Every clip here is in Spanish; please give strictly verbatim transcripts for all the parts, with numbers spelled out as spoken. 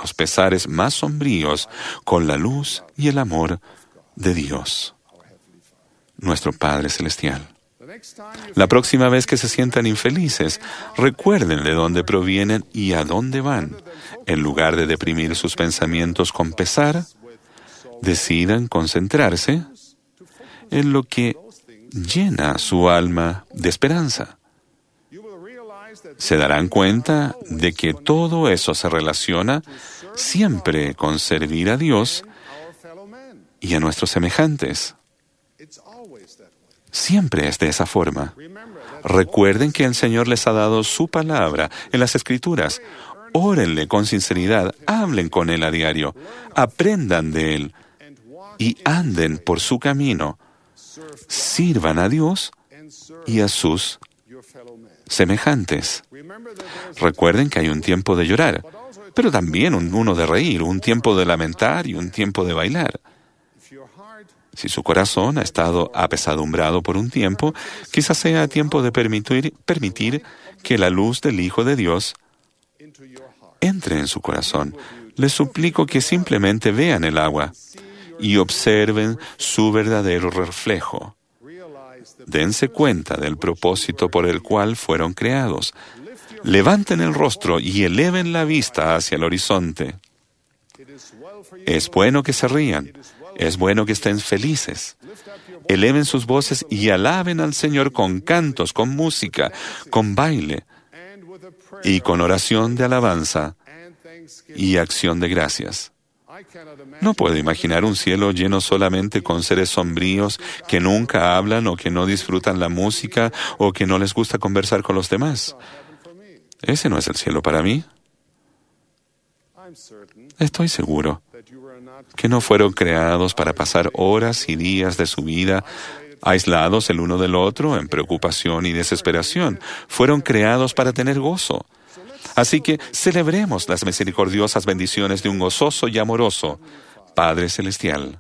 los pesares más sombríos con la luz y el amor de Dios, nuestro Padre Celestial. La próxima vez que se sientan infelices, recuerden de dónde provienen y a dónde van. En lugar de deprimir sus pensamientos con pesar, decidan concentrarse en lo que llena su alma de esperanza. Se darán cuenta de que todo eso se relaciona siempre con servir a Dios y a nuestros semejantes. Siempre es de esa forma. Recuerden que el Señor les ha dado su palabra en las Escrituras. Órenle con sinceridad, hablen con Él a diario, aprendan de Él y anden por su camino. Sirvan a Dios y a sus semejantes. Recuerden que hay un tiempo de llorar, pero también un, uno de reír, un tiempo de lamentar y un tiempo de bailar. Si su corazón ha estado apesadumbrado por un tiempo, quizás sea tiempo de permitir, permitir que la luz del Hijo de Dios entre en su corazón. Les suplico que simplemente vean el agua y observen su verdadero reflejo. Dense cuenta del propósito por el cual fueron creados. Levanten el rostro y eleven la vista hacia el horizonte. Es bueno que se rían. Es bueno que estén felices. Eleven sus voces y alaben al Señor con cantos, con música, con baile y con oración de alabanza y acción de gracias. No puedo imaginar un cielo lleno solamente con seres sombríos que nunca hablan o que no disfrutan la música o que no les gusta conversar con los demás. Ese no es el cielo para mí. Estoy seguro que no fueron creados para pasar horas y días de su vida aislados el uno del otro en preocupación y desesperación. Fueron creados para tener gozo. Así que celebremos las misericordiosas bendiciones de un gozoso y amoroso Padre Celestial.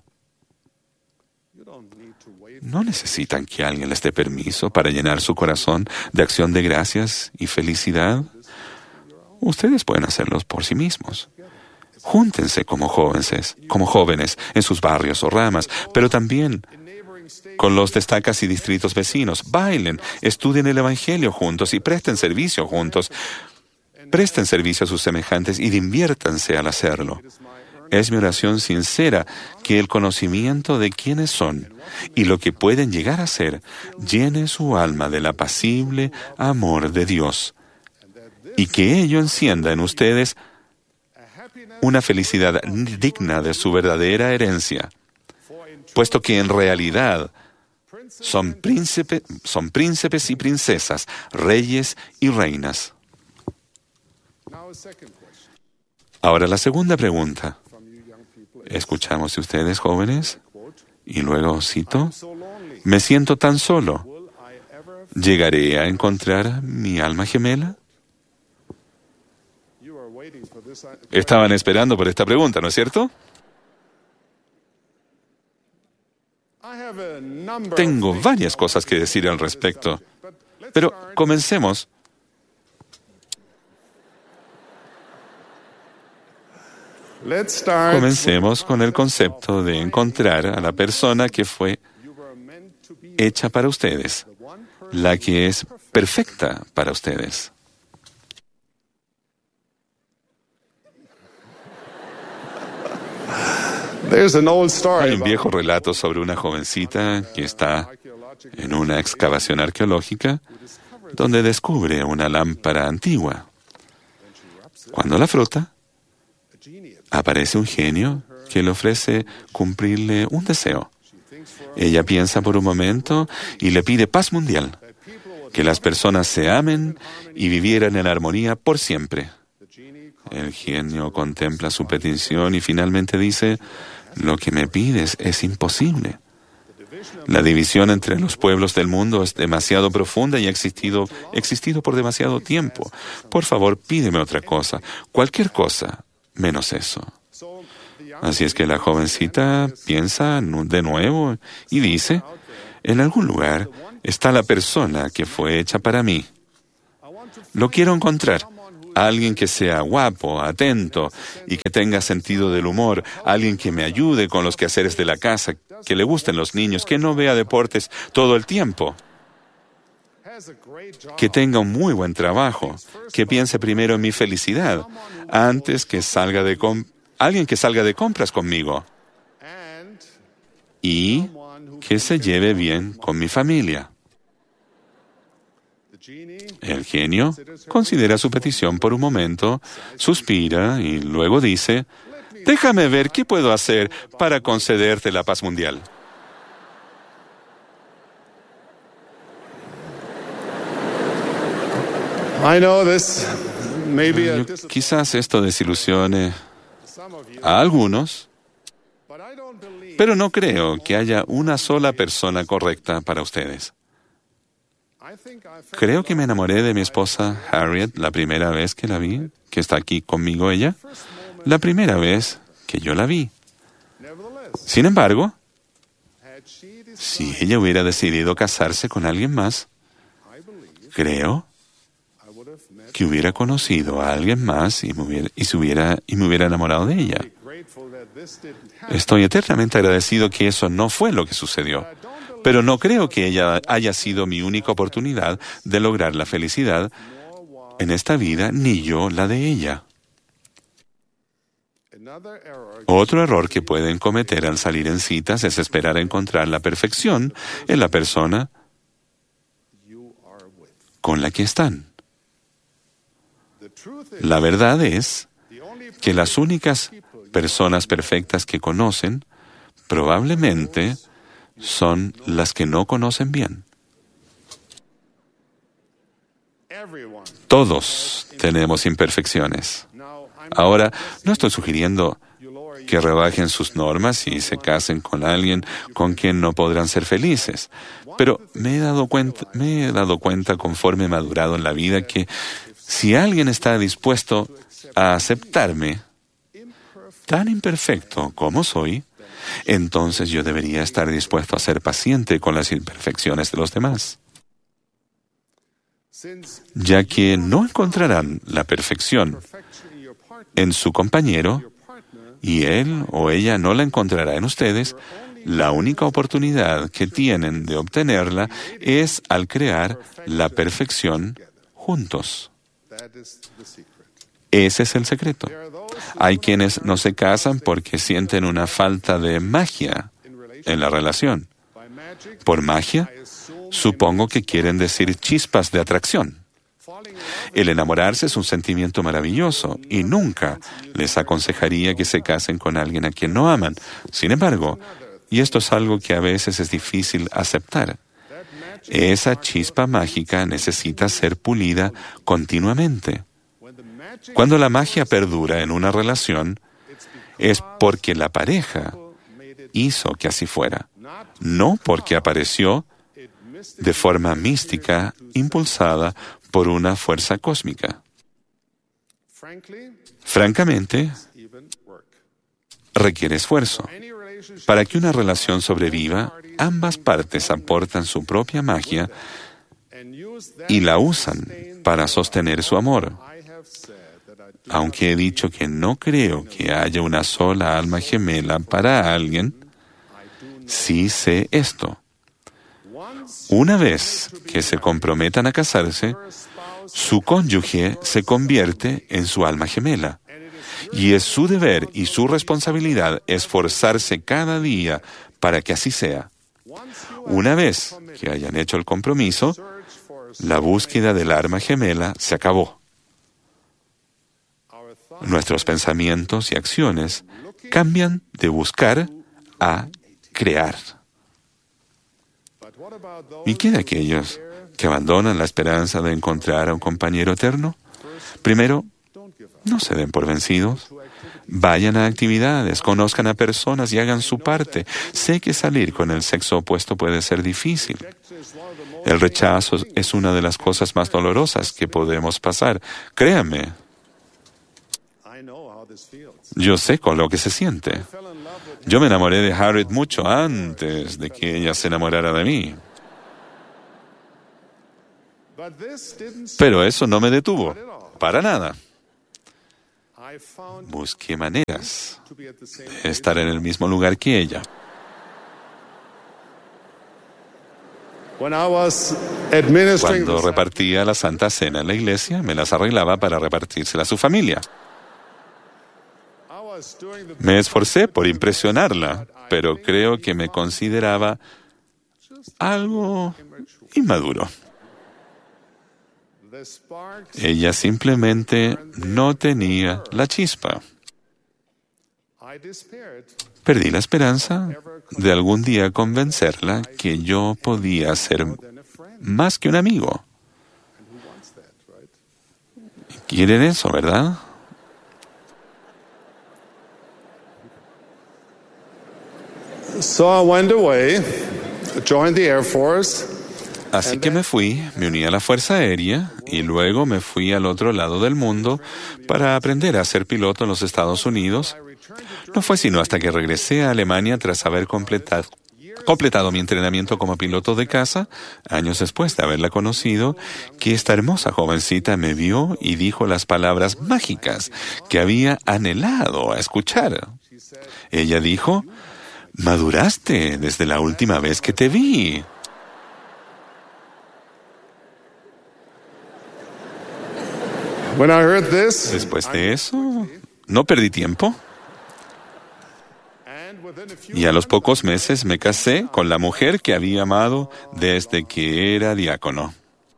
No necesitan que alguien les dé permiso para llenar su corazón de acción de gracias y felicidad. Ustedes pueden hacerlos por sí mismos. Júntense como jóvenes, como jóvenes en sus barrios o ramas, pero también con los destacas y distritos vecinos. Bailen, estudien el Evangelio juntos y presten servicio juntos. Presten servicio a sus semejantes y diviértanse al hacerlo. Es mi oración sincera que el conocimiento de quiénes son y lo que pueden llegar a ser llene su alma del apacible amor de Dios y que ello encienda en ustedes una felicidad digna de su verdadera herencia, puesto que en realidad son, príncipe, son príncipes y princesas, reyes y reinas. Ahora la segunda pregunta. Escuchamos de ustedes, jóvenes, y luego cito, «Me siento tan solo. ¿Llegaré a encontrar mi alma gemela?» Estaban esperando por esta pregunta, ¿no es cierto? Tengo varias cosas que decir al respecto, pero comencemos. Comencemos con el concepto de encontrar a la persona que fue hecha para ustedes, la que es perfecta para ustedes. Hay un viejo relato sobre una jovencita que está en una excavación arqueológica donde descubre una lámpara antigua. Cuando la frota, aparece un genio que le ofrece cumplirle un deseo. Ella piensa por un momento y le pide paz mundial, que las personas se amen y vivieran en armonía por siempre. El genio contempla su petición y finalmente dice, «Lo que me pides es imposible. La división entre los pueblos del mundo es demasiado profunda y ha existido, existido por demasiado tiempo. Por favor, pídeme otra cosa, cualquier cosa, menos eso». Así es que la jovencita piensa de nuevo y dice, «En algún lugar está la persona que fue hecha para mí. Lo quiero encontrar. alguien que sea guapo, atento y que tenga sentido del humor, alguien que me ayude con los quehaceres de la casa, que le gusten los niños, que no vea deportes todo el tiempo, que tenga un muy buen trabajo, que piense primero en mi felicidad antes que salga de com- alguien que salga de compras conmigo y que se lleve bien con mi familia. El genio considera su petición por un momento, suspira y luego dice, déjame ver qué puedo hacer para concederte la paz mundial. Yo- quizás esto desilusione a algunos, pero no creo que haya una sola persona correcta para ustedes. Creo que me enamoré de mi esposa Harriet la primera vez que la vi, que está aquí conmigo ella, la primera vez que yo la vi. Sin embargo, si ella hubiera decidido casarse con alguien más, creo que hubiera conocido a alguien más y me hubiera, y se hubiera, y me hubiera enamorado de ella. Estoy eternamente agradecido que eso no fue lo que sucedió, pero no creo que ella haya sido mi única oportunidad de lograr la felicidad en esta vida, ni yo la de ella. Otro error que pueden cometer al salir en citas es esperar encontrar la perfección en la persona con la que están. La verdad es que las únicas personas perfectas que conocen probablemente son las que no conocen bien. Todos tenemos imperfecciones. Ahora, no estoy sugiriendo que rebajen sus normas y se casen con alguien con quien no podrán ser felices, pero me he dado cuenta, me he dado cuenta conforme he madurado en la vida que si alguien está dispuesto a aceptarme tan imperfecto como soy, entonces yo debería estar dispuesto a ser paciente con las imperfecciones de los demás, ya que no encontrarán la perfección en su compañero y él o ella no la encontrará en ustedes. La única oportunidad que tienen de obtenerla es al crear la perfección juntos. Ese es el secreto. Hay quienes no se casan porque sienten una falta de magia en la relación. Por magia, supongo que quieren decir chispas de atracción. El enamorarse es un sentimiento maravilloso y nunca les aconsejaría que se casen con alguien a quien no aman. Sin embargo, y esto es algo que a veces es difícil aceptar, esa chispa mágica necesita ser pulida continuamente. Cuando la magia perdura en una relación, es porque la pareja hizo que así fuera, no porque apareció de forma mística impulsada por una fuerza cósmica. Francamente, requiere esfuerzo. Para que una relación sobreviva, ambas partes aportan su propia magia y la usan para sostener su amor. Aunque he dicho que no creo que haya una sola alma gemela para alguien, sí sé esto. Una vez que se comprometan a casarse, su cónyuge se convierte en su alma gemela. Y es su deber y su responsabilidad esforzarse cada día para que así sea. Una vez que hayan hecho el compromiso, la búsqueda del alma gemela se acabó. Nuestros pensamientos y acciones cambian de buscar a crear. ¿Y qué de aquellos que abandonan la esperanza de encontrar a un compañero eterno? Primero, no se den por vencidos. Vayan a actividades, conozcan a personas y hagan su parte. Sé que salir con el sexo opuesto puede ser difícil. El rechazo es una de las cosas más dolorosas que podemos pasar. Créanme. Yo sé con lo que se siente. Yo me enamoré de Harriet mucho antes de que ella se enamorara de mí. Pero eso no me detuvo, para nada. Busqué maneras de estar en el mismo lugar que ella. Cuando repartía la Santa Cena en la iglesia, me las arreglaba para repartírsela a su familia. Me esforcé por impresionarla, pero creo que me consideraba algo inmaduro. Ella simplemente no tenía la chispa. Perdí la esperanza de algún día convencerla que yo podía ser más que un amigo. ¿Quieren eso, verdad? So I went away, joined the Air Force. Así que me fui, me uní a la Fuerza Aérea y luego me fui al otro lado del mundo para aprender a ser piloto en los Estados Unidos. No fue sino hasta que regresé a Alemania tras haber completado, completado mi entrenamiento como piloto de caza, años después de haberla conocido, que esta hermosa jovencita me vio y dijo las palabras mágicas que había anhelado a escuchar. Ella dijo: «Maduraste desde la última vez que te vi». When I heard this, Después de eso, no perdí tiempo. Y a los pocos meses me casé con la mujer que había amado desde que era diácono.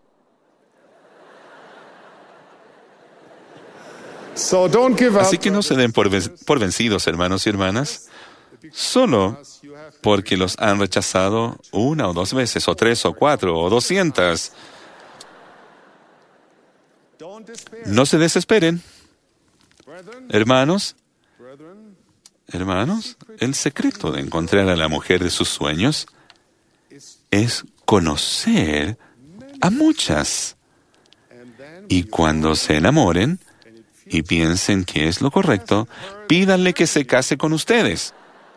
so don't give up. Así que no se den por, ven- por vencidos, hermanos y hermanas, solo porque los han rechazado una o dos veces, o tres o cuatro o doscientas. Don't despair. No se desesperen. Brethren, Hermanos, brethren, hermanos, el secreto de encontrar a la mujer de sus sueños es conocer a muchas. and then Y cuando se enamoren y piensen que es lo correcto, pídanle que se case con ustedes.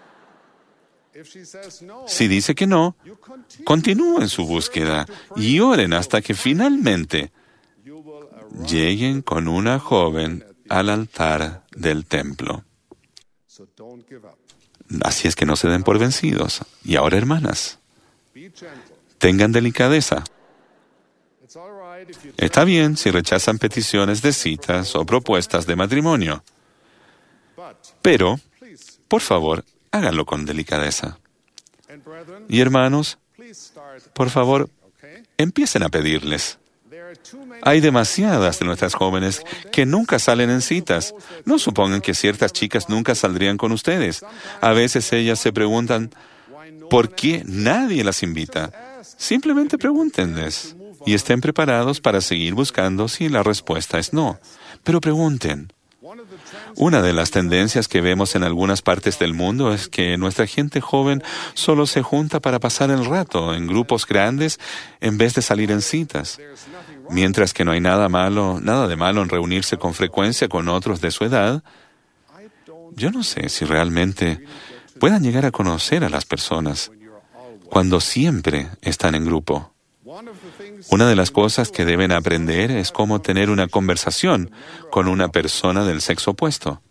if she says no, Si dice que no, you continue. continúen su búsqueda y oren hasta que finalmente You will arrive. lleguen con una joven al altar del templo. So don't give up. Así es que no se den por vencidos. Y ahora, hermanas, Be gentle. tengan delicadeza. It's all right if you Está bien si rechazan peticiones de citas o propuestas de matrimonio, but pero, please, por favor, háganlo con delicadeza. and brethren, Y hermanos, please start, por favor, okay? empiecen a pedirles. There are too many. Hay demasiadas de nuestras jóvenes que nunca salen en citas. No supongan que ciertas chicas nunca saldrían con ustedes. A veces ellas se preguntan, Why no ¿por qué nadie las invita? Simplemente pregúntenles y estén preparados para seguir buscando si la respuesta es no. Pero pregunten. one of the trends Una de las tendencias que vemos en algunas partes del mundo es que nuestra gente joven solo se junta para pasar el rato en grupos grandes en vez de salir en citas. there's nothing wrong. Mientras que no hay nada malo, nada de malo en reunirse con frecuencia con otros de su edad, I don't yo no sé si realmente puedan llegar a conocer a las personas when you're all one. cuando siempre están en grupo. One of the things Una de las cosas que deben aprender es cómo tener una conversación con una persona del sexo opuesto.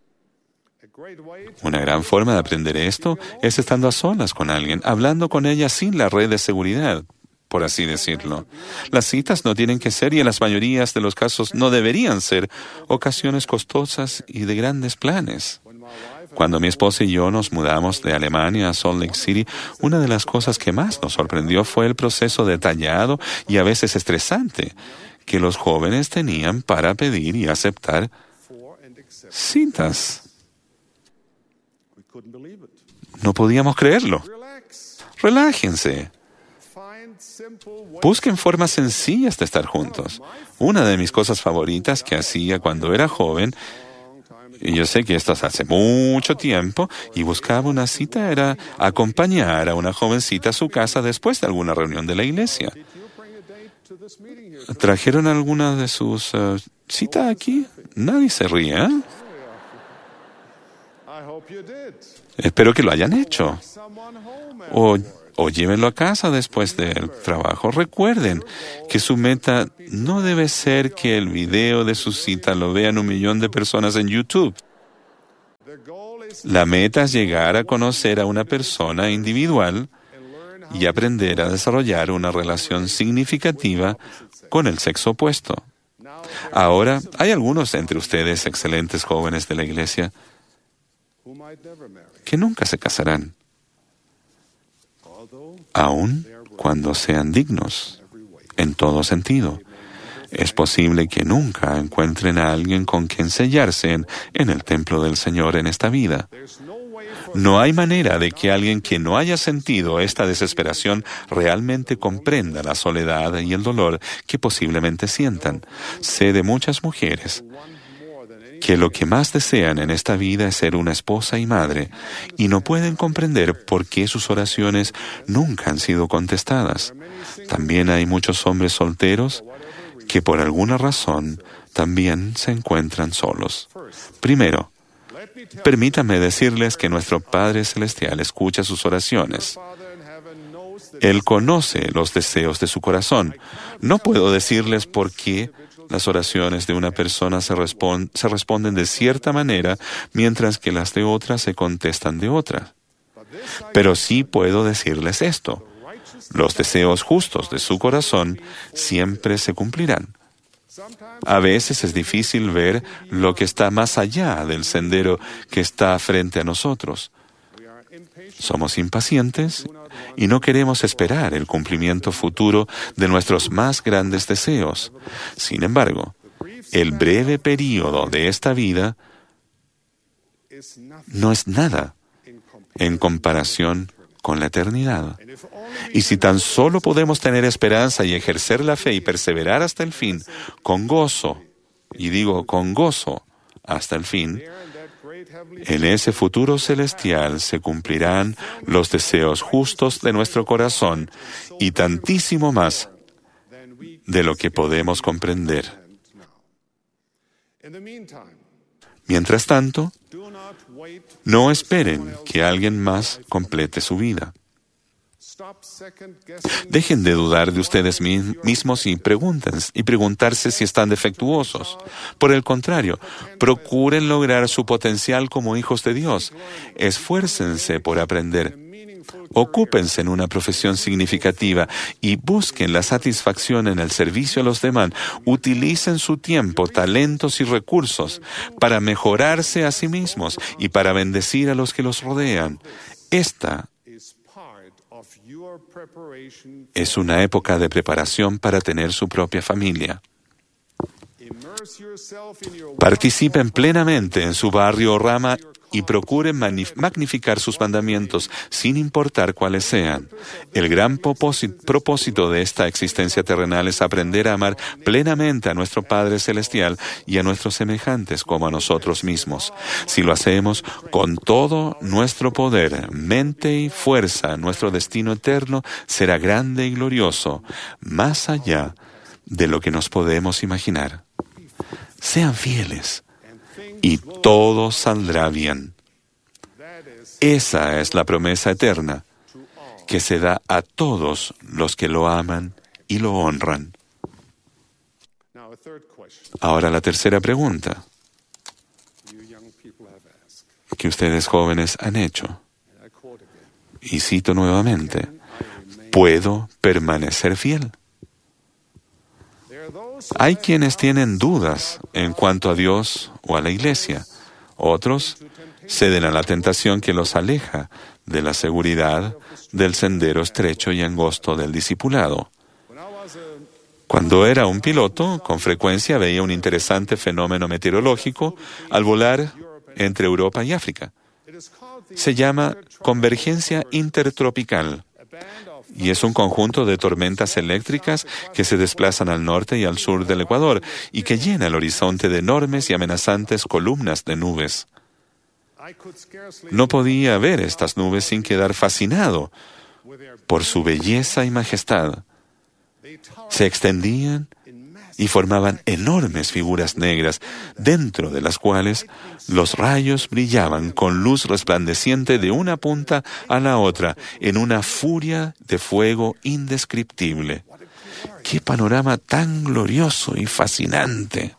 a great way to Una gran forma de aprender esto es estando a solas con alguien, hablando con ella sin la red de seguridad, por así decirlo. Las citas no tienen que ser, y en las mayorías de los casos no deberían ser, ocasiones costosas y de grandes planes. when my wife Cuando mi esposa y yo nos mudamos de Alemania a Salt Lake City, una de las cosas que más nos sorprendió fue el proceso detallado y a veces estresante que los jóvenes tenían para pedir y aceptar for and accept. citas. We couldn't believe it. No podíamos creerlo. Relax. Relájense. Find simple ways. Busquen formas sencillas de estar juntos. Una de mis cosas favoritas que hacía cuando era joven, Long time ago. y yo sé que esto es hace mucho tiempo, y buscaba una cita, era acompañar a una jovencita a su casa después de alguna reunión de la iglesia. Did you bring a date to this meeting here? ¿Trajeron alguna de sus uh, citas aquí? Nadie se ríe, ¿eh? Espero que lo hayan hecho. O, o llévenlo a casa después del trabajo. Recuerden que su meta no debe ser que el video de su cita lo vean un millón de personas en YouTube. La meta es llegar a conocer a una persona individual y aprender a desarrollar una relación significativa con el sexo opuesto. Ahora, hay algunos entre ustedes, excelentes jóvenes de la iglesia, que nunca se casarán, aun cuando sean dignos, en todo sentido. Es posible que nunca encuentren a alguien con quien sellarse en, en el templo del Señor en esta vida. No hay manera de que alguien que no haya sentido esta desesperación realmente comprenda la soledad y el dolor que posiblemente sientan. Sé de muchas mujeres que lo que más desean en esta vida es ser una esposa y madre, y no pueden comprender por qué sus oraciones nunca han sido contestadas. También hay muchos hombres solteros que por alguna razón también se encuentran solos. Primero, permítanme decirles que nuestro Padre Celestial escucha sus oraciones. Él conoce los deseos de su corazón. No puedo decirles por qué las oraciones de una persona se, respon- se responden de cierta manera, mientras que las de otra se contestan de otra. Pero sí puedo decirles esto. Los deseos justos de su corazón siempre se cumplirán. A veces es difícil ver lo que está más allá del sendero que está frente a nosotros. Somos impacientes y no queremos esperar el cumplimiento futuro de nuestros más grandes deseos. Sin embargo, el breve período de esta vida no es nada en comparación con la eternidad. Y si tan solo podemos tener esperanza y ejercer la fe y perseverar hasta el fin, con gozo, y digo con gozo hasta el fin, en ese futuro celestial se cumplirán los deseos justos de nuestro corazón y tantísimo más de lo que podemos comprender. Mientras tanto, no esperen que alguien más complete su vida. Dejen de dudar de ustedes mismos y, pregunten, y preguntarse si están defectuosos. Por el contrario, procuren lograr su potencial como hijos de Dios. Esfuércense por aprender. Ocúpense en una profesión significativa y busquen la satisfacción en el servicio a los demás. Utilicen su tiempo, talentos y recursos para mejorarse a sí mismos y para bendecir a los que los rodean. Esta es una época de preparación para tener su propia familia. Participen plenamente en su barrio o rama y procuren magnificar sus mandamientos, sin importar cuáles sean. El gran propósito de esta existencia terrenal es aprender a amar plenamente a nuestro Padre Celestial y a nuestros semejantes como a nosotros mismos. Si lo hacemos con todo nuestro poder, mente y fuerza, nuestro destino eterno será grande y glorioso, más allá de lo que nos podemos imaginar. Sean fieles y todo saldrá bien. Esa es la promesa eterna que se da a todos los que lo aman y lo honran. Ahora la tercera pregunta que ustedes jóvenes han hecho. Y cito nuevamente, ¿puedo permanecer fiel? Hay quienes tienen dudas en cuanto a Dios o a la iglesia. Otros ceden a la tentación que los aleja de la seguridad del sendero estrecho y angosto del discipulado. Cuando era un piloto, con frecuencia veía un interesante fenómeno meteorológico al volar entre Europa y África. Se llama convergencia intertropical. Y es un conjunto de tormentas eléctricas que se desplazan al norte y al sur del Ecuador y que llena el horizonte de enormes y amenazantes columnas de nubes. No podía ver estas nubes sin quedar fascinado por su belleza y majestad. Se extendían y formaban enormes figuras negras, dentro de las cuales los rayos brillaban con luz resplandeciente de una punta a la otra, en una furia de fuego indescriptible. ¡Qué panorama tan glorioso y fascinante!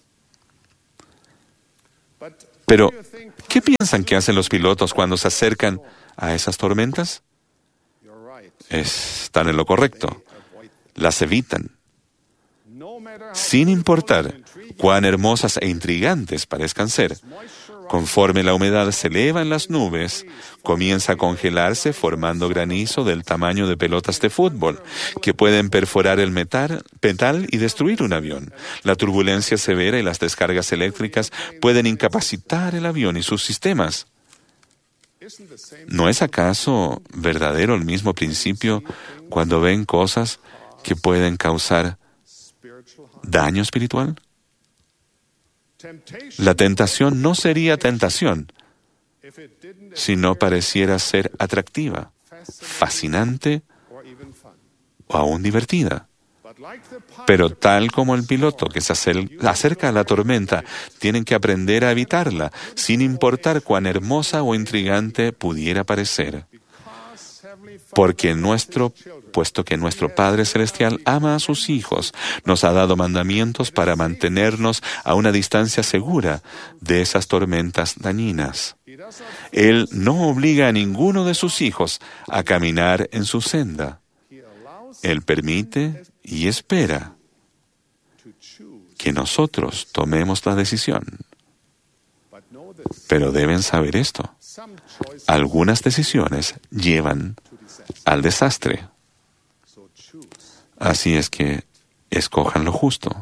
Pero, ¿qué piensan que hacen los pilotos cuando se acercan a esas tormentas? Están en lo correcto. Las evitan. Sin importar cuán hermosas e intrigantes parezcan ser, conforme la humedad se eleva en las nubes, comienza a congelarse formando granizo del tamaño de pelotas de fútbol, que pueden perforar el metal, metal y destruir un avión. La turbulencia severa y las descargas eléctricas pueden incapacitar el avión y sus sistemas. ¿No es acaso verdadero el mismo principio cuando ven cosas que pueden causar daño espiritual? La tentación no sería tentación si no pareciera ser atractiva, fascinante o aún divertida. Pero tal como el piloto que se acerca a la tormenta, tienen que aprender a evitarla, sin importar cuán hermosa o intrigante pudiera parecer. Porque nuestro, puesto que nuestro Padre Celestial ama a sus hijos, nos ha dado mandamientos para mantenernos a una distancia segura de esas tormentas dañinas. Él no obliga a ninguno de sus hijos a caminar en su senda. Él permite y espera que nosotros tomemos la decisión. Pero deben saber esto. Algunas decisiones llevan al desastre. Así es que escojan lo justo.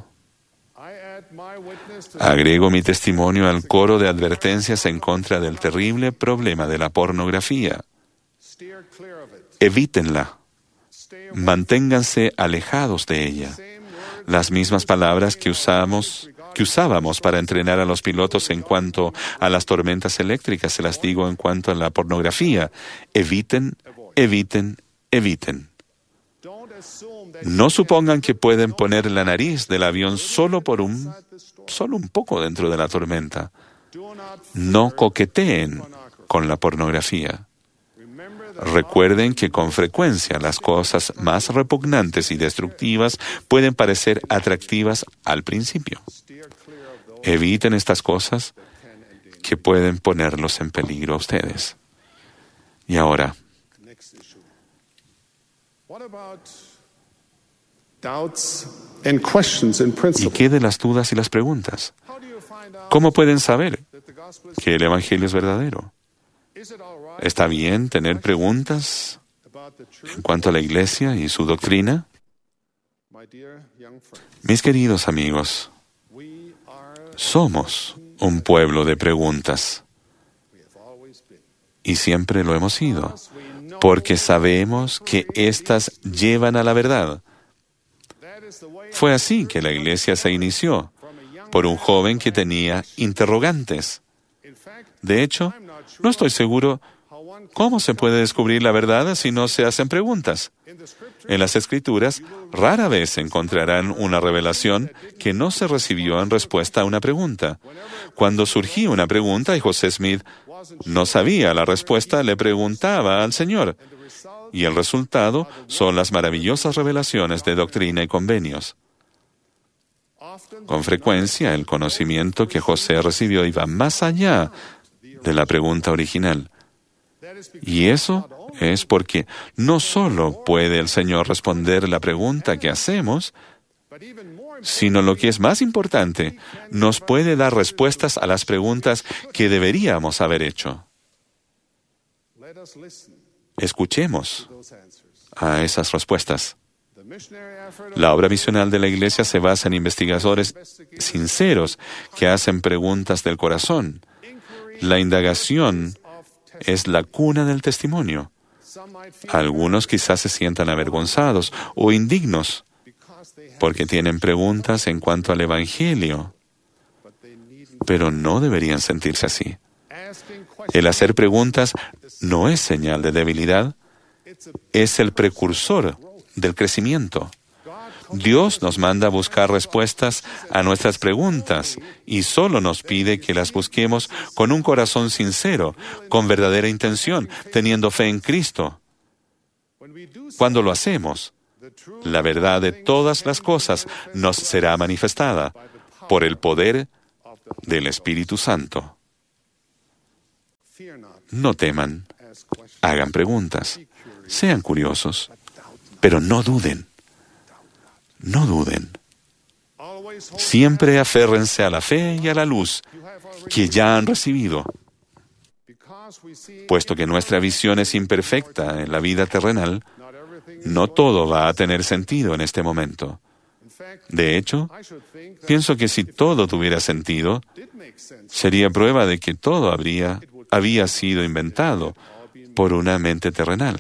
Agrego mi testimonio al coro de advertencias en contra del terrible problema de la pornografía. Evítenla. Manténganse alejados de ella. Las mismas palabras que usamos, que usábamos para entrenar a los pilotos en cuanto a las tormentas eléctricas, se las digo en cuanto a la pornografía. Eviten, eviten, eviten. No supongan que pueden poner la nariz del avión solo por un, solo un poco dentro de la tormenta. No coqueteen con la pornografía. Recuerden que con frecuencia las cosas más repugnantes y destructivas pueden parecer atractivas al principio. Eviten estas cosas que pueden ponerlos en peligro a ustedes. Y ahora, ¿y qué de las dudas y las preguntas? ¿Cómo pueden saber que el Evangelio es verdadero? ¿Está bien tener preguntas en cuanto a la Iglesia y su doctrina? Mis queridos amigos, somos un pueblo de preguntas y siempre lo hemos sido, porque sabemos que éstas llevan a la verdad. Fue así que la Iglesia se inició, por un joven que tenía interrogantes. De hecho, no estoy seguro cómo se puede descubrir la verdad si no se hacen preguntas. En las Escrituras, rara vez encontrarán una revelación que no se recibió en respuesta a una pregunta. Cuando surgía una pregunta y José Smith no sabía la respuesta, le preguntaba al Señor. Y el resultado son las maravillosas revelaciones de doctrina y convenios. Con frecuencia, el conocimiento que José recibió iba más allá de la pregunta original. Y eso es porque no solo puede el Señor responder la pregunta que hacemos, sino lo que es más importante, nos puede dar respuestas a las preguntas que deberíamos haber hecho. Escuchemos a esas respuestas. La obra misional de la Iglesia se basa en investigadores sinceros que hacen preguntas del corazón. La indagación es la cuna del testimonio. Algunos quizás se sientan avergonzados o indignos porque tienen preguntas en cuanto al Evangelio, pero no deberían sentirse así. El hacer preguntas no es señal de debilidad, es el precursor del crecimiento. Dios nos manda a buscar respuestas a nuestras preguntas y solo nos pide que las busquemos con un corazón sincero, con verdadera intención, teniendo fe en Cristo. Cuando lo hacemos, la verdad de todas las cosas nos será manifestada por el poder del Espíritu Santo. No teman, hagan preguntas, sean curiosos, pero no duden. No duden. Siempre aférrense a la fe y a la luz que ya han recibido. Puesto que nuestra visión es imperfecta en la vida terrenal, no todo va a tener sentido en este momento. De hecho, pienso que si todo tuviera sentido, sería prueba de que todo habría, había sido inventado por una mente terrenal.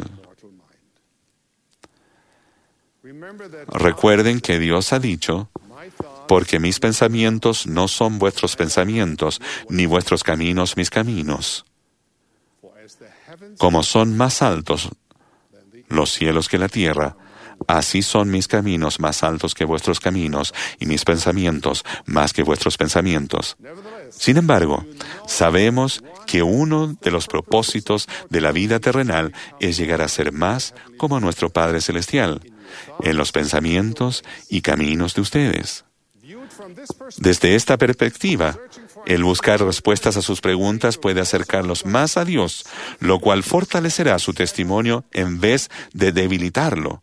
Recuerden que Dios ha dicho, porque mis pensamientos no son vuestros pensamientos, ni vuestros caminos mis caminos. Como son más altos los cielos que la tierra, así son mis caminos más altos que vuestros caminos, y mis pensamientos más que vuestros pensamientos. Sin embargo, sabemos que uno de los propósitos de la vida terrenal es llegar a ser más como nuestro Padre Celestial, en los pensamientos y caminos de ustedes. Desde esta perspectiva, el buscar respuestas a sus preguntas puede acercarlos más a Dios, lo cual fortalecerá su testimonio en vez de debilitarlo.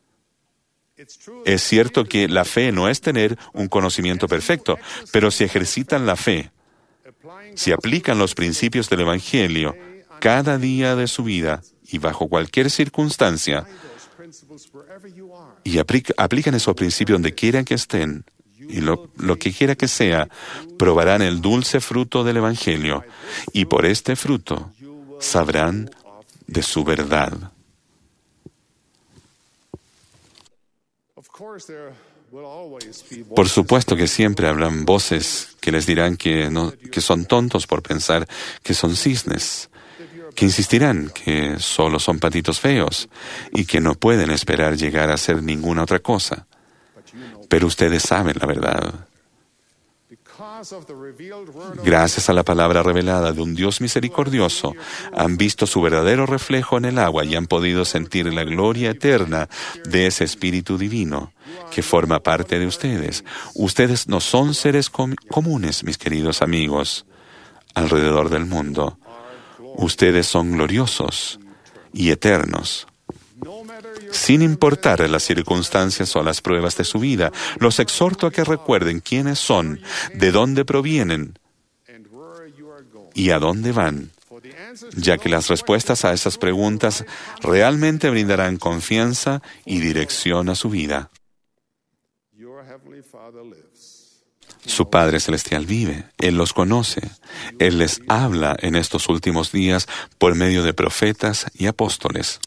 Es cierto que la fe no es tener un conocimiento perfecto, pero si ejercitan la fe, si aplican los principios del Evangelio cada día de su vida y bajo cualquier circunstancia, y aplica, aplican esos principios donde quiera que estén, y lo, lo que quiera que sea, probarán el dulce fruto del Evangelio, y por este fruto sabrán de su verdad. Por supuesto que siempre habrán voces que les dirán que, no, que son tontos por pensar que son cisnes, que insistirán que solo son patitos feos y que no pueden esperar llegar a ser ninguna otra cosa. Pero ustedes saben la verdad. Gracias a la palabra revelada de un Dios misericordioso, han visto su verdadero reflejo en el agua y han podido sentir la gloria eterna de ese Espíritu Divino que forma parte de ustedes. Ustedes no son seres com- comunes, mis queridos amigos, alrededor del mundo. Ustedes son gloriosos y eternos. Sin importar las circunstancias o las pruebas de su vida, los exhorto a que recuerden quiénes son, de dónde provienen y a dónde van, ya que las respuestas a esas preguntas realmente brindarán confianza y dirección a su vida. Su Padre Celestial vive, Él los conoce, Él les habla en estos últimos días por medio de profetas y apóstoles.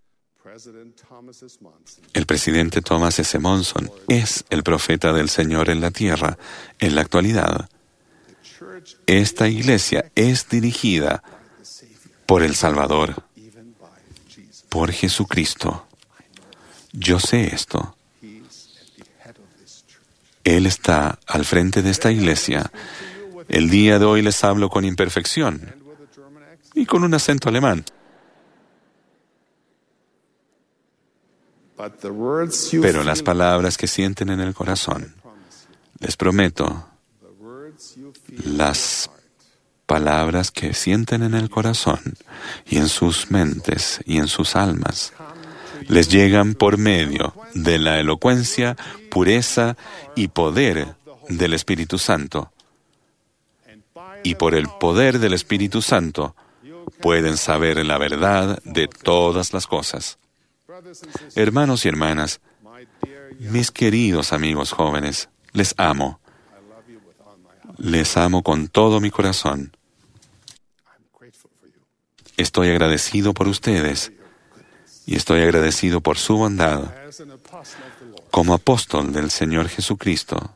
El presidente Thomas S. Monson es el profeta del Señor en la tierra en la actualidad. Esta iglesia es dirigida por el Salvador, por Jesucristo. Yo sé esto. Él está al frente de esta iglesia. El día de hoy les hablo con imperfección y con un acento alemán. Pero las palabras que sienten en el corazón, les prometo, las palabras que sienten en el corazón y en sus mentes y en sus almas, les llegan por medio de la elocuencia, pureza y poder del Espíritu Santo. Y por el poder del Espíritu Santo pueden saber la verdad de todas las cosas. Hermanos y hermanas, mis queridos amigos jóvenes, les amo. Les amo con todo mi corazón. Estoy agradecido por ustedes y estoy agradecido por su bondad. Como apóstol del Señor Jesucristo,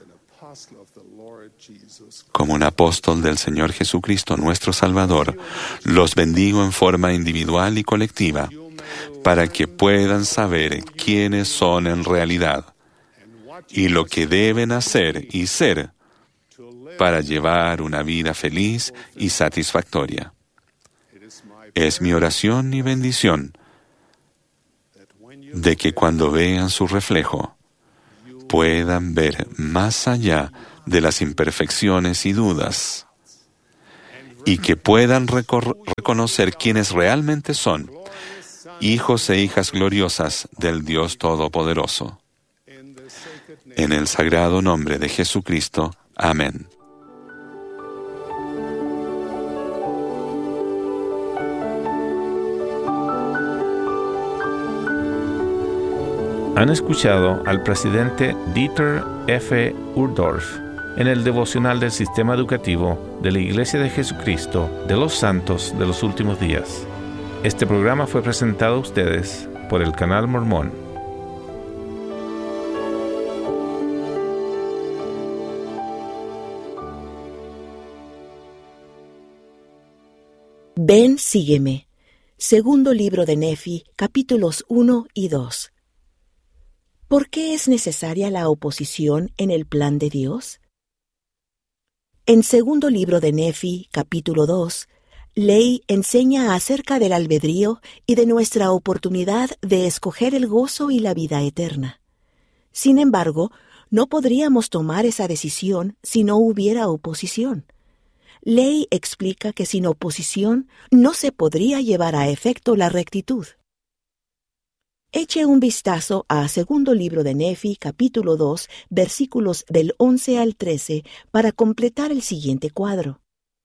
como un apóstol del Señor Jesucristo, nuestro Salvador, los bendigo en forma individual y colectiva, para que puedan saber quiénes son en realidad y lo que deben hacer y ser para llevar una vida feliz y satisfactoria. Es mi oración y bendición de que cuando vean su reflejo puedan ver más allá de las imperfecciones y dudas y que puedan recor- reconocer quiénes realmente son, hijos e hijas gloriosas del Dios Todopoderoso. En el sagrado nombre de Jesucristo. Amén. Han escuchado al presidente Dieter F. Uchtdorf en el devocional del Sistema Educativo de la Iglesia de Jesucristo de los Santos de los Últimos Días. Este programa fue presentado a ustedes por el Canal Mormón. Ven, sígueme. Segundo libro de Nefi, capítulos uno y dos. ¿Por qué es necesaria la oposición en el plan de Dios? En segundo libro de Nefi, capítulo dos, Ley enseña acerca del albedrío y de nuestra oportunidad de escoger el gozo y la vida eterna. Sin embargo, no podríamos tomar esa decisión si no hubiera oposición. Ley explica que sin oposición no se podría llevar a efecto la rectitud. Eche un vistazo a segundo libro de Nefi, capítulo dos, versículos del once al trece, para completar el siguiente cuadro.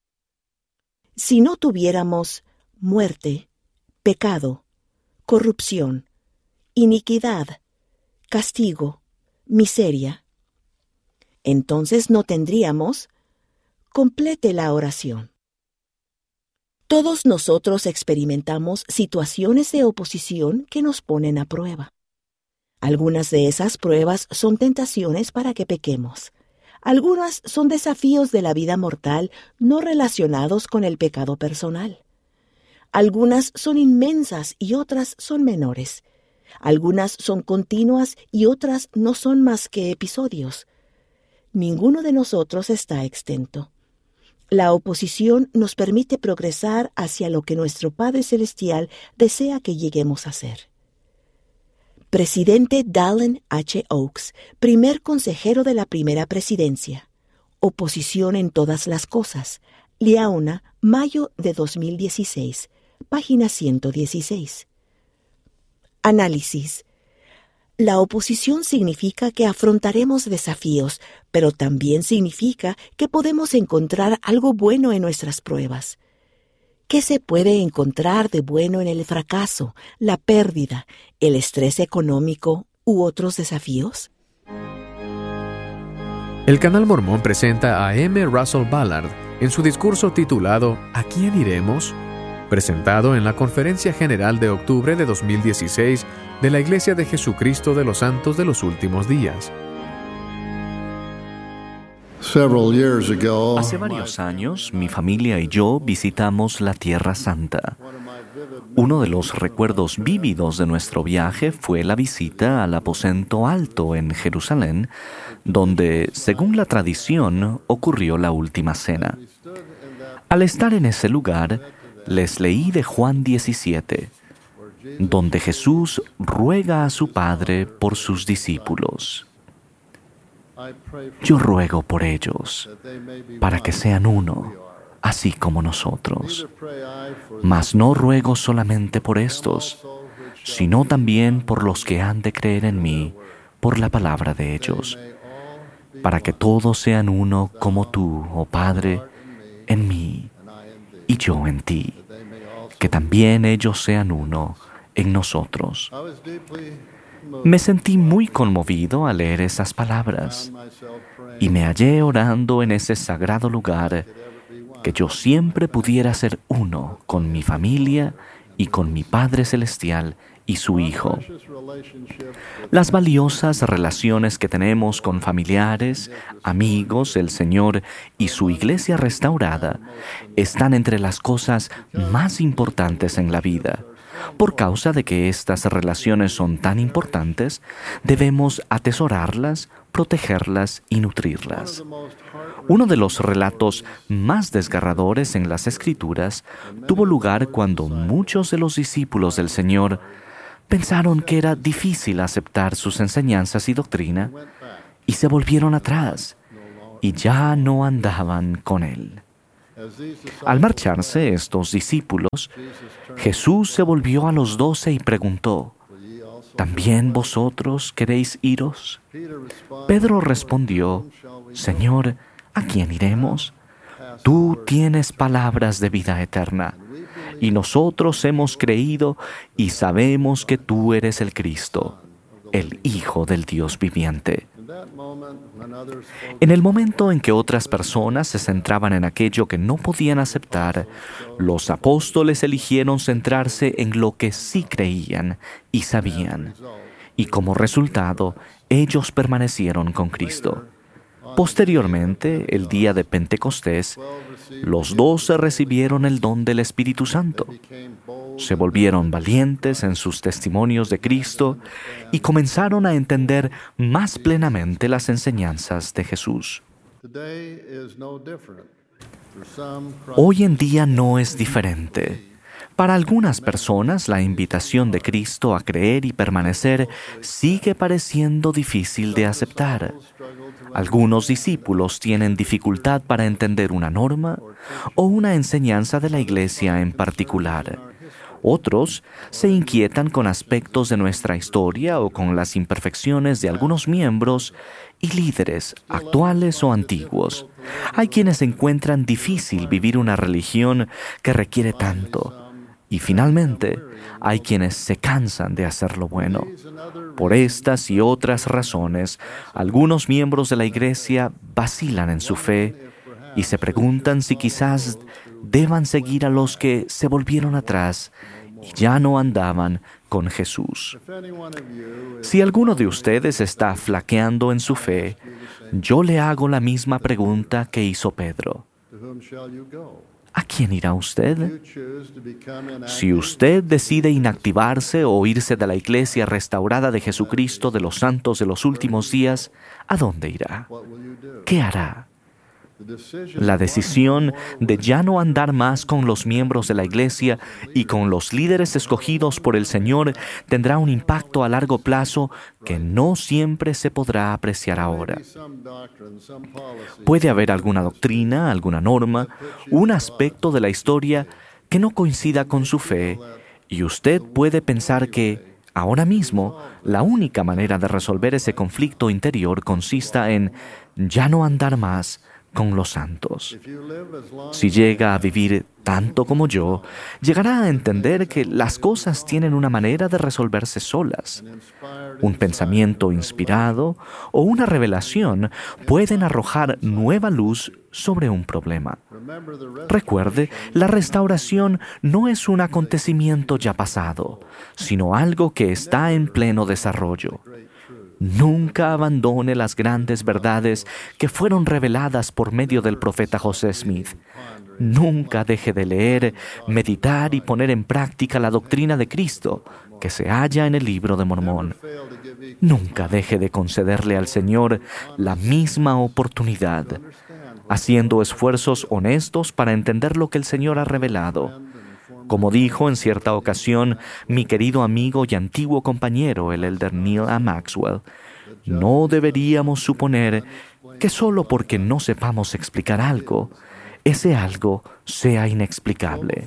Si no tuviéramos muerte, pecado, corrupción, iniquidad, castigo, miseria, entonces no tendríamos. Complete la oración. Todos nosotros experimentamos situaciones de oposición que nos ponen a prueba. Algunas de esas pruebas son tentaciones para que pequemos. Algunas son desafíos de la vida mortal no relacionados con el pecado personal. Algunas son inmensas y otras son menores. Algunas son continuas y otras no son más que episodios. Ninguno de nosotros está exento. La oposición nos permite progresar hacia lo que nuestro Padre Celestial desea que lleguemos a ser. Presidente Dallin H. Oaks, primer consejero de la primera presidencia. Oposición en todas las cosas. Liaona, mayo de dos mil dieciséis, página ciento dieciséis. Análisis. La oposición significa que afrontaremos desafíos, pero también significa que podemos encontrar algo bueno en nuestras pruebas. ¿Qué se puede encontrar de bueno en el fracaso, la pérdida, el estrés económico u otros desafíos? El Canal Mormón presenta a M. Russell Ballard en su discurso titulado ¿A quién iremos?, presentado en la Conferencia General de octubre de dos mil dieciséis de la Iglesia de Jesucristo de los Santos de los Últimos Días. Hace varios años, mi familia y yo visitamos la Tierra Santa. Uno de los recuerdos vívidos de nuestro viaje fue la visita al aposento alto en Jerusalén, donde, según la tradición, ocurrió la última cena. Al estar en ese lugar, les leí de Juan diecisiete, donde Jesús ruega a su Padre por sus discípulos. Yo ruego por ellos, para que sean uno, así como nosotros. Mas no ruego solamente por estos, sino también por los que han de creer en mí, por la palabra de ellos, para que todos sean uno como tú, oh Padre, en mí y yo en ti, que también ellos sean uno en nosotros. Me sentí muy conmovido al leer esas palabras y me hallé orando en ese sagrado lugar que yo siempre pudiera ser uno con mi familia y con mi Padre Celestial y su Hijo. Las valiosas relaciones que tenemos con familiares, amigos, el Señor y su Iglesia restaurada están entre las cosas más importantes en la vida. Por causa de que estas relaciones son tan importantes, debemos atesorarlas, protegerlas y nutrirlas. Uno de los relatos más desgarradores en las Escrituras tuvo lugar cuando muchos de los discípulos del Señor pensaron que era difícil aceptar sus enseñanzas y doctrina y se volvieron atrás y ya no andaban con Él. Al marcharse estos discípulos, Jesús se volvió a los doce y preguntó: ¿también vosotros queréis iros? Pedro respondió: Señor, ¿a quién iremos? Tú tienes palabras de vida eterna, y nosotros hemos creído y sabemos que tú eres el Cristo, el Hijo del Dios viviente. En el momento en que otras personas se centraban en aquello que no podían aceptar, los apóstoles eligieron centrarse en lo que sí creían y sabían, y como resultado, ellos permanecieron con Cristo. Posteriormente, el día de Pentecostés, los doce recibieron el don del Espíritu Santo. Se volvieron valientes en sus testimonios de Cristo y comenzaron a entender más plenamente las enseñanzas de Jesús. Hoy en día no es diferente. Para algunas personas, la invitación de Cristo a creer y permanecer sigue pareciendo difícil de aceptar. Algunos discípulos tienen dificultad para entender una norma o una enseñanza de la Iglesia en particular. Otros se inquietan con aspectos de nuestra historia o con las imperfecciones de algunos miembros y líderes, actuales o antiguos. Hay quienes encuentran difícil vivir una religión que requiere tanto. Y finalmente, hay quienes se cansan de hacer lo bueno. Por estas y otras razones, algunos miembros de la Iglesia vacilan en su fe y se preguntan si quizás deban seguir a los que se volvieron atrás y ya no andaban con Jesús. Si alguno de ustedes está flaqueando en su fe, yo le hago la misma pregunta que hizo Pedro. ¿A quién irá usted? Si usted decide inactivarse o irse de la Iglesia restaurada de Jesucristo de los santos de los últimos días, ¿a dónde irá? ¿Qué hará? La decisión de ya no andar más con los miembros de la Iglesia y con los líderes escogidos por el Señor tendrá un impacto a largo plazo que no siempre se podrá apreciar ahora. Puede haber alguna doctrina, alguna norma, un aspecto de la historia que no coincida con su fe, y usted puede pensar que, ahora mismo, la única manera de resolver ese conflicto interior consista en ya no andar más con los santos. Si llega a vivir tanto como yo, llegará a entender que las cosas tienen una manera de resolverse solas. Un pensamiento inspirado o una revelación pueden arrojar nueva luz sobre un problema. Recuerde, la restauración no es un acontecimiento ya pasado, sino algo que está en pleno desarrollo. Nunca abandone las grandes verdades que fueron reveladas por medio del profeta José Smith. Nunca deje de leer, meditar y poner en práctica la doctrina de Cristo que se halla en el Libro de Mormón. Nunca deje de concederle al Señor la misma oportunidad, haciendo esfuerzos honestos para entender lo que el Señor ha revelado. Como dijo en cierta ocasión mi querido amigo y antiguo compañero, el elder Neil A. Maxwell, no deberíamos suponer que solo porque no sepamos explicar algo, ese algo sea inexplicable.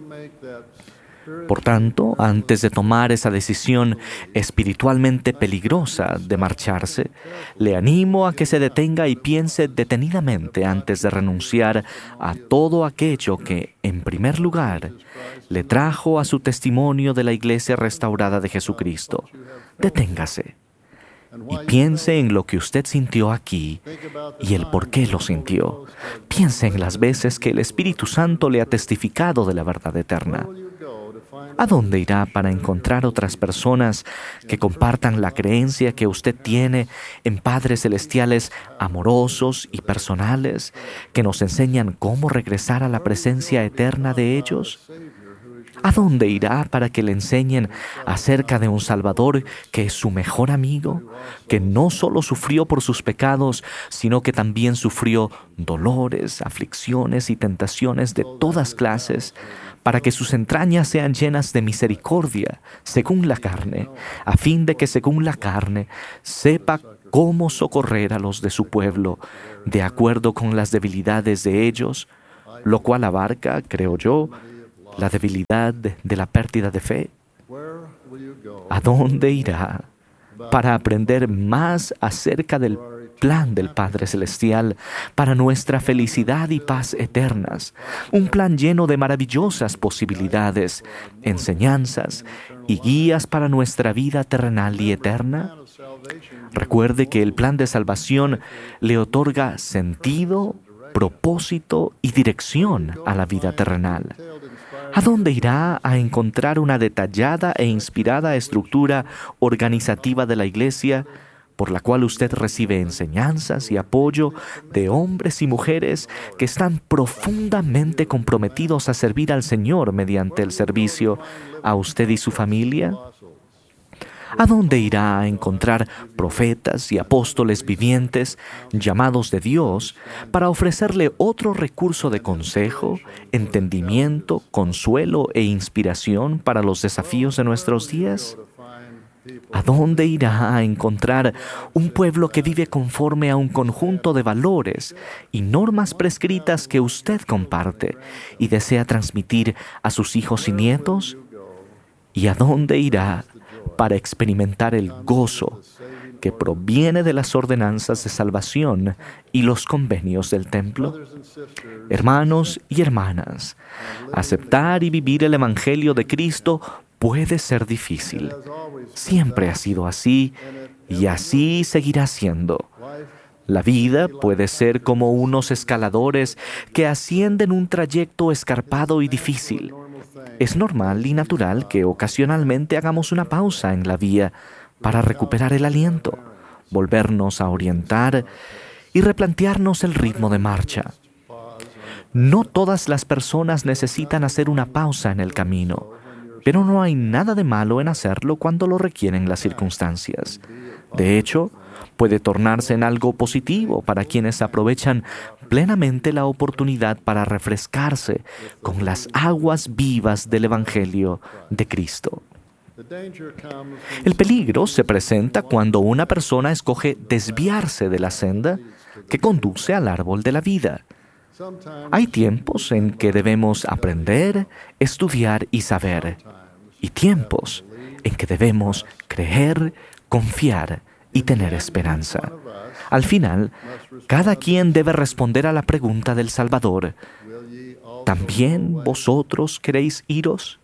Por tanto, antes de tomar esa decisión espiritualmente peligrosa de marcharse, le animo a que se detenga y piense detenidamente antes de renunciar a todo aquello que, en primer lugar, le trajo a su testimonio de la Iglesia restaurada de Jesucristo. Deténgase y piense en lo que usted sintió aquí y el por qué lo sintió. Piense en las veces que el Espíritu Santo le ha testificado de la verdad eterna. ¿A dónde irá para encontrar otras personas que compartan la creencia que usted tiene en padres celestiales amorosos y personales que nos enseñan cómo regresar a la presencia eterna de ellos? ¿A dónde irá para que le enseñen acerca de un Salvador que es su mejor amigo, que no solo sufrió por sus pecados, sino que también sufrió dolores, aflicciones y tentaciones de todas clases, para que sus entrañas sean llenas de misericordia, según la carne, a fin de que según la carne sepa cómo socorrer a los de su pueblo, de acuerdo con las debilidades de ellos, lo cual abarca, creo yo, la debilidad de la pérdida de fe? ¿A dónde irá para aprender más acerca del plan del Padre Celestial para nuestra felicidad y paz eternas? Un plan lleno de maravillosas posibilidades, enseñanzas y guías para nuestra vida terrenal y eterna. Recuerde que el plan de salvación le otorga sentido, propósito y dirección a la vida terrenal. ¿A dónde irá a encontrar una detallada e inspirada estructura organizativa de la Iglesia, por la cual usted recibe enseñanzas y apoyo de hombres y mujeres que están profundamente comprometidos a servir al Señor mediante el servicio a usted y su familia? ¿A dónde irá a encontrar profetas y apóstoles vivientes, llamados de Dios, para ofrecerle otro recurso de consejo, entendimiento, consuelo e inspiración para los desafíos de nuestros días? ¿A dónde irá a encontrar un pueblo que vive conforme a un conjunto de valores y normas prescritas que usted comparte y desea transmitir a sus hijos y nietos? ¿Y a dónde irá para experimentar el gozo que proviene de las ordenanzas de salvación y los convenios del templo? Hermanos y hermanas, aceptar y vivir el Evangelio de Cristo puede ser difícil. Siempre ha sido así y así seguirá siendo. La vida puede ser como unos escaladores que ascienden un trayecto escarpado y difícil. Es normal y natural que ocasionalmente hagamos una pausa en la vía para recuperar el aliento, volvernos a orientar y replantearnos el ritmo de marcha. No todas las personas necesitan hacer una pausa en el camino, pero no hay nada de malo en hacerlo cuando lo requieren las circunstancias. De hecho, puede tornarse en algo positivo para quienes aprovechan plenamente la oportunidad para refrescarse con las aguas vivas del Evangelio de Cristo. El peligro se presenta cuando una persona escoge desviarse de la senda que conduce al árbol de la vida. Hay tiempos en que debemos aprender, estudiar y saber, y tiempos en que debemos creer, confiar y tener esperanza. Al final, cada quien debe responder a la pregunta del Salvador: ¿también vosotros queréis iros?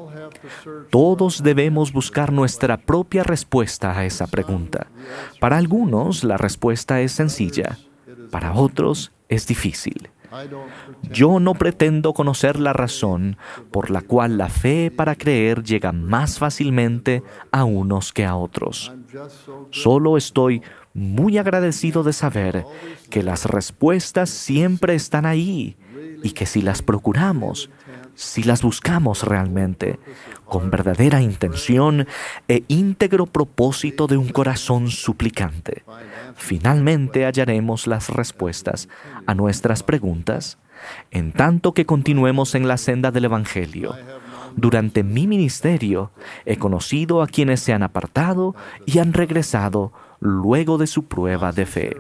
Todos debemos buscar nuestra propia respuesta a esa pregunta. Para algunos, la respuesta es sencilla. Para otros, es difícil. Yo no pretendo conocer la razón por la cual la fe para creer llega más fácilmente a unos que a otros. Solo estoy muy agradecido de saber que las respuestas siempre están ahí y que si las procuramos, si las buscamos realmente, con verdadera intención e íntegro propósito de un corazón suplicante, finalmente hallaremos las respuestas a nuestras preguntas, en tanto que continuemos en la senda del Evangelio. Durante mi ministerio he conocido a quienes se han apartado y han regresado luego de su prueba de fe.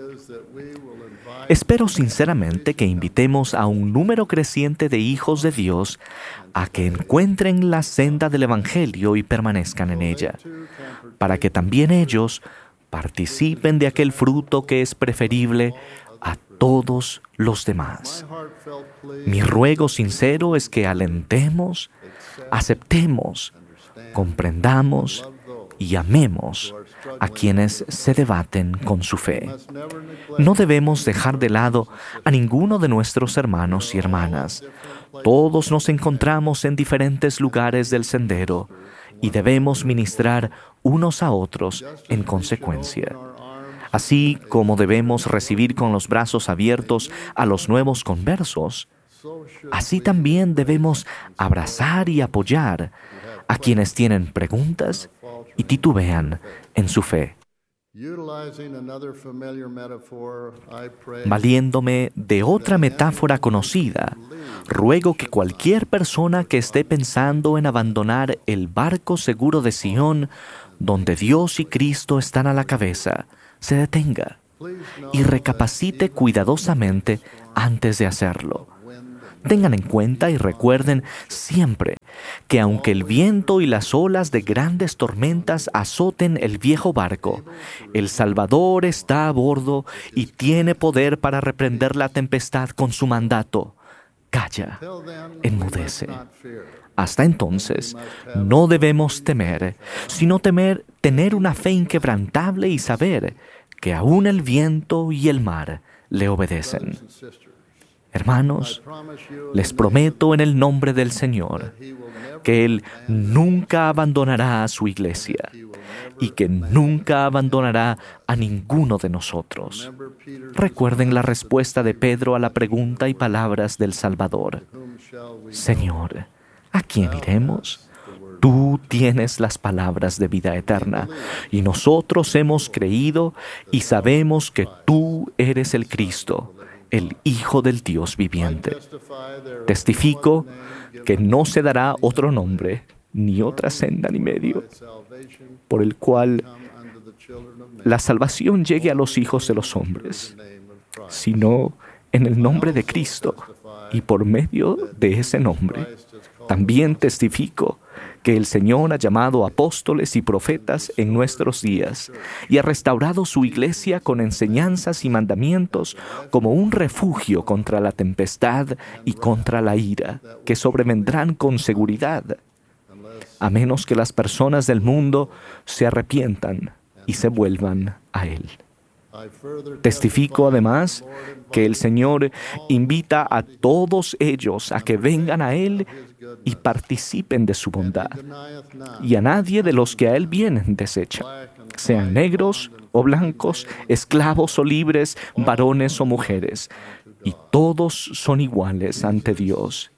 Espero sinceramente que invitemos a un número creciente de hijos de Dios a que encuentren la senda del Evangelio y permanezcan en ella, para que también ellos participen de aquel fruto que es preferible a todos los demás. Mi ruego sincero es que alentemos, aceptemos, comprendamos y amemos a quienes se debaten con su fe. No debemos dejar de lado a ninguno de nuestros hermanos y hermanas. Todos nos encontramos en diferentes lugares del sendero y debemos ministrar unos a otros en consecuencia. Así como debemos recibir con los brazos abiertos a los nuevos conversos, Así también debemos abrazar y apoyar a quienes tienen preguntas y titubean en su fe. Valiéndome de otra metáfora conocida, ruego que cualquier persona que esté pensando en abandonar el barco seguro de Sión, donde Dios y Cristo están a la cabeza, se detenga y recapacite cuidadosamente antes de hacerlo. Tengan en cuenta y recuerden siempre que aunque el viento y las olas de grandes tormentas azoten el viejo barco, el Salvador está a bordo y tiene poder para reprender la tempestad con su mandato. Calla, enmudece. Hasta entonces, no debemos temer, sino temer tener una fe inquebrantable y saber que aún el viento y el mar le obedecen. Hermanos, les prometo en el nombre del Señor que Él nunca abandonará a su iglesia y que nunca abandonará a ninguno de nosotros. Recuerden la respuesta de Pedro a la pregunta y palabras del Salvador. Señor, ¿a quién iremos? Tú tienes las palabras de vida eterna, y nosotros hemos creído y sabemos que tú eres el Cristo, el Hijo del Dios viviente. Testifico que no se dará otro nombre, ni otra senda ni medio, por el cual la salvación llegue a los hijos de los hombres, sino en el nombre de Cristo, y por medio de ese nombre. También testifico que el Señor ha llamado apóstoles y profetas en nuestros días y ha restaurado su iglesia con enseñanzas y mandamientos como un refugio contra la tempestad y contra la ira, que sobrevendrán con seguridad, a menos que las personas del mundo se arrepientan y se vuelvan a Él. Testifico además que el Señor invita a todos ellos a que vengan a Él y participen de su bondad, y a nadie de los que a Él vienen desecha, sean negros o blancos, esclavos o libres, varones o mujeres, y todos son iguales ante Dios.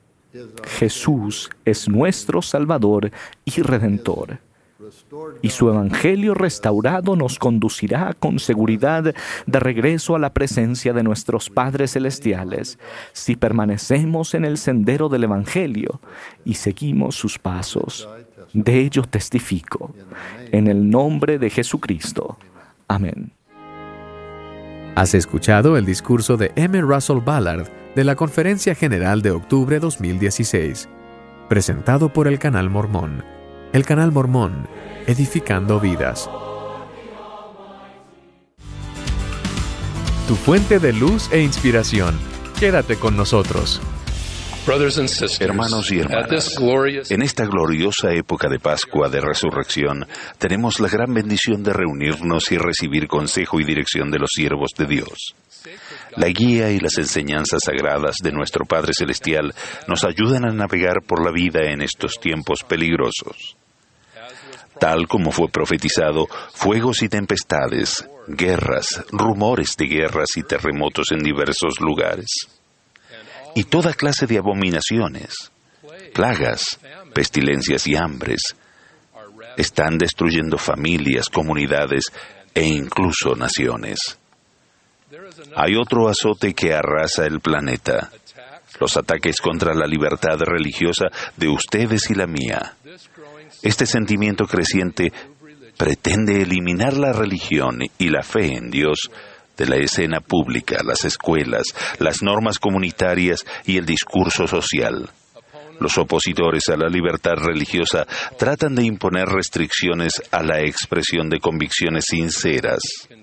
Jesús es nuestro Salvador y Redentor, y su Evangelio restaurado nos conducirá con seguridad de regreso a la presencia de nuestros Padres Celestiales, si permanecemos en el sendero del Evangelio y seguimos sus pasos. De ello testifico, en el nombre de Jesucristo. Amén. Has escuchado el discurso de M. Russell Ballard de la Conferencia General de Octubre dos mil dieciséis, presentado por el Canal Mormón. El Canal Mormón, edificando vidas. Tu fuente de luz e inspiración. Quédate con nosotros. Hermanos y hermanas, en esta gloriosa época de Pascua de Resurrección, tenemos la gran bendición de reunirnos y recibir consejo y dirección de los siervos de Dios. La guía y las enseñanzas sagradas de nuestro Padre Celestial nos ayudan a navegar por la vida en estos tiempos peligrosos. Tal como fue profetizado, fuegos y tempestades, guerras, rumores de guerras y terremotos en diversos lugares. Y toda clase de abominaciones, plagas, pestilencias y hambres están destruyendo familias, comunidades e incluso naciones. Hay otro azote que arrasa el planeta: los ataques contra la libertad religiosa de ustedes y la mía. Este sentimiento creciente pretende eliminar la religión y la fe en Dios de la escena pública, las escuelas, las normas comunitarias y el discurso social. Los opositores a la libertad religiosa tratan de imponer restricciones a la expresión de convicciones sinceras.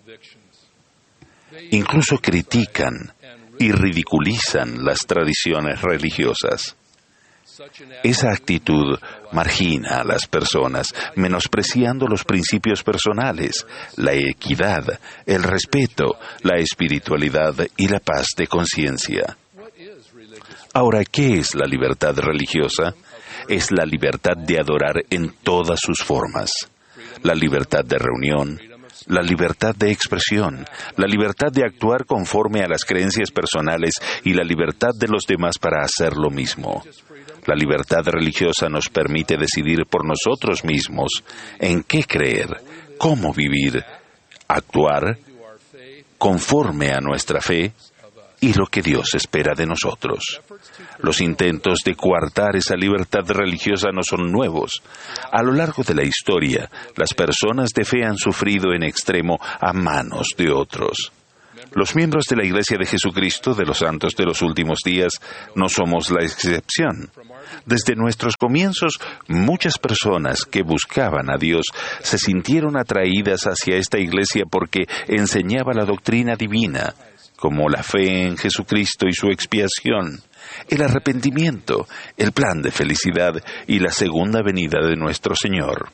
Incluso critican y ridiculizan las tradiciones religiosas. Esa actitud margina a las personas, menospreciando los principios personales, la equidad, el respeto, la espiritualidad y la paz de conciencia. Ahora, ¿qué es la libertad religiosa? Es la libertad de adorar en todas sus formas, la libertad de reunión, la libertad de expresión, la libertad de actuar conforme a las creencias personales y la libertad de los demás para hacer lo mismo. La libertad religiosa nos permite decidir por nosotros mismos en qué creer, cómo vivir, actuar conforme a nuestra fe y lo que Dios espera de nosotros. Los intentos de coartar esa libertad religiosa no son nuevos. A lo largo de la historia, las personas de fe han sufrido en extremo a manos de otros. Los miembros de la Iglesia de Jesucristo de los Santos de los Últimos Días no somos la excepción. Desde nuestros comienzos, muchas personas que buscaban a Dios se sintieron atraídas hacia esta Iglesia porque enseñaba la doctrina divina, como la fe en Jesucristo y su expiación, el arrepentimiento, el plan de felicidad y la segunda venida de nuestro Señor.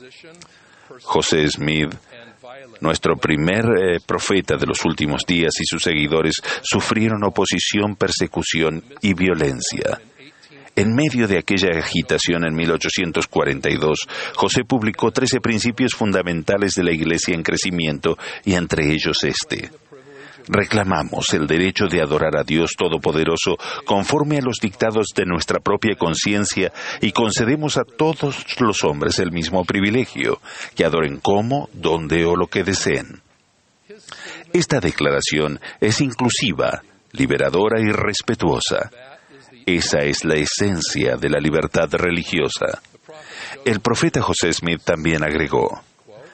José Smith, nuestro primer eh, profeta de los últimos días, y sus seguidores sufrieron oposición, persecución y violencia. En medio de aquella agitación en mil ochocientos cuarenta y dos, José publicó trece principios fundamentales de la Iglesia en crecimiento, y entre ellos este: reclamamos el derecho de adorar a Dios Todopoderoso conforme a los dictados de nuestra propia conciencia y concedemos a todos los hombres el mismo privilegio, que adoren como, donde o lo que deseen. Esta declaración es inclusiva, liberadora y respetuosa. Esa es la esencia de la libertad religiosa. El profeta José Smith también agregó: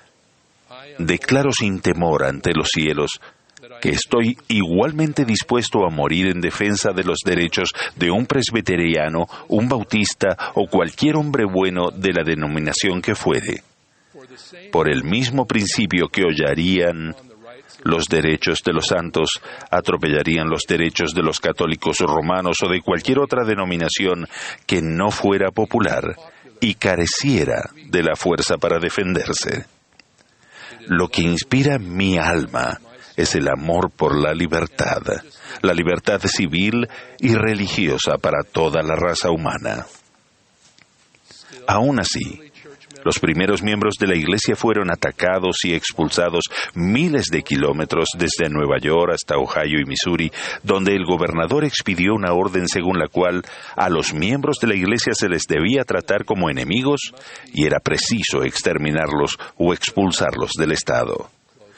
declaro sin temor ante los cielos que estoy igualmente dispuesto a morir en defensa de los derechos de un presbiteriano, un bautista o cualquier hombre bueno de la denominación que fuere. Por el mismo principio que hollarían los derechos de los santos, atropellarían los derechos de los católicos romanos o de cualquier otra denominación que no fuera popular y careciera de la fuerza para defenderse. Lo que inspira mi alma es el amor por la libertad, la libertad civil y religiosa para toda la raza humana. Aún así, los primeros miembros de la Iglesia fueron atacados y expulsados miles de kilómetros desde Nueva York hasta Ohio y Missouri, donde el gobernador expidió una orden según la cual a los miembros de la Iglesia se les debía tratar como enemigos y era preciso exterminarlos o expulsarlos del estado.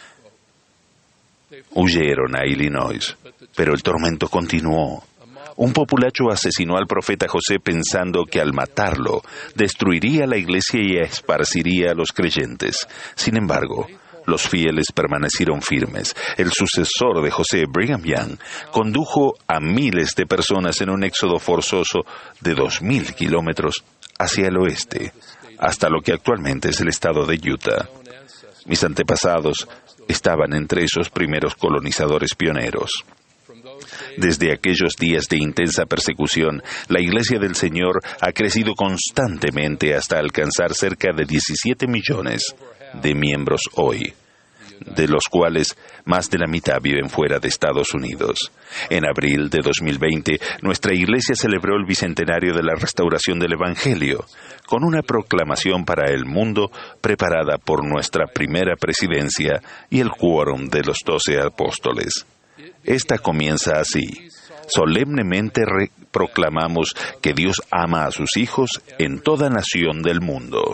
Huyeron a Illinois, pero el tormento continuó. Un populacho asesinó al profeta José pensando que al matarlo destruiría la iglesia y esparciría a los creyentes. Sin embargo, los fieles permanecieron firmes. El sucesor de José, Brigham Young, condujo a miles de personas en un éxodo forzoso de dos mil kilómetros hacia el oeste, hasta lo que actualmente es el estado de Utah. Mis antepasados estaban entre esos primeros colonizadores pioneros. Desde aquellos días de intensa persecución, la Iglesia del Señor ha crecido constantemente hasta alcanzar cerca de diecisiete millones de miembros hoy, de los cuales más de la mitad viven fuera de Estados Unidos. En abril de dos mil veinte, nuestra Iglesia celebró el bicentenario de la restauración del Evangelio, con una proclamación para el mundo preparada por nuestra primera presidencia y el quórum de los doce apóstoles. Esta comienza así: solemnemente re- proclamamos que Dios ama a sus hijos en toda nación del mundo.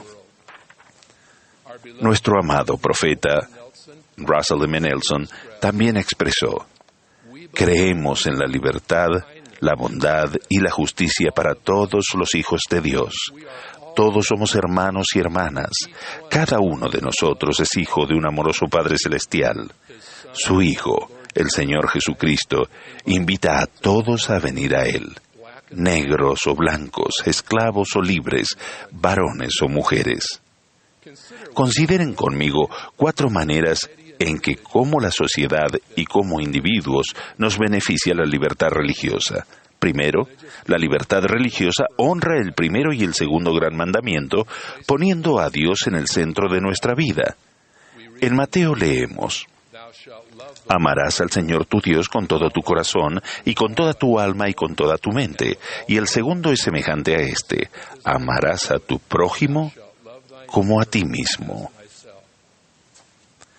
Nuestro amado profeta Russell M. Nelson también expresó: creemos en la libertad, la bondad y la justicia para todos los hijos de Dios. Todos somos hermanos y hermanas. Cada uno de nosotros es hijo de un amoroso Padre Celestial. Su Hijo, el Señor Jesucristo, invita a todos a venir a Él, negros o blancos, esclavos o libres, varones o mujeres. Consideren conmigo cuatro maneras en que como la sociedad y como individuos nos beneficia la libertad religiosa. Primero, la libertad religiosa honra el primero y el segundo gran mandamiento, poniendo a Dios en el centro de nuestra vida. En Mateo leemos: amarás al Señor tu Dios con todo tu corazón y con toda tu alma y con toda tu mente. Y el segundo es semejante a este: amarás a tu prójimo como a ti mismo.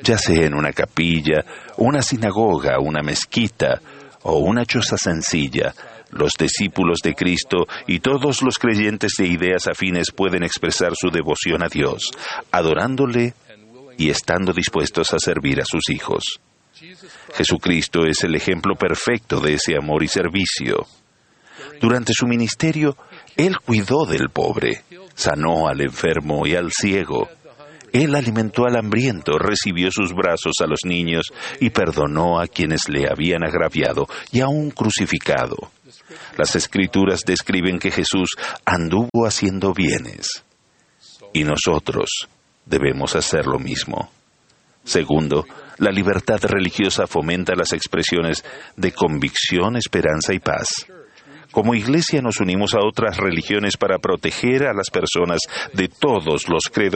ya sea en una capilla, una sinagoga, una mezquita o una choza sencilla. Los discípulos de Cristo y todos los creyentes de ideas afines pueden expresar su devoción a Dios, adorándole y estando dispuestos a servir a sus hijos. Jesucristo es el ejemplo perfecto de ese amor y servicio. Durante su ministerio, Él cuidó del pobre, sanó al enfermo y al ciego. Él alimentó al hambriento, recibió sus brazos a los niños y perdonó a quienes le habían agraviado y aún crucificado. Las Escrituras describen que Jesús anduvo haciendo bienes, y nosotros debemos hacer lo mismo. Segundo, la libertad religiosa fomenta las expresiones de convicción, esperanza y paz. Como iglesia nos unimos a otras religiones para proteger a las personas de todos los credos